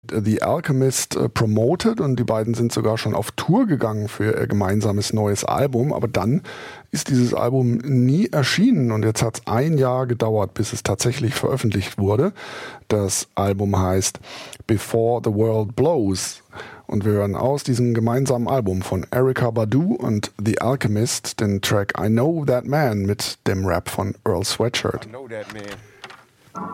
The Alchemist promoted und die beiden sind sogar schon auf Tour gegangen für ihr gemeinsames neues Album, aber dann ist dieses Album nie erschienen und jetzt hat es 1 Jahr gedauert, bis es tatsächlich veröffentlicht wurde. Das Album heißt Before the World Blows und wir hören aus diesem gemeinsamen Album von Erykah Badu und The Alchemist den Track I Know That Man mit dem Rap von Earl Sweatshirt. I know that man.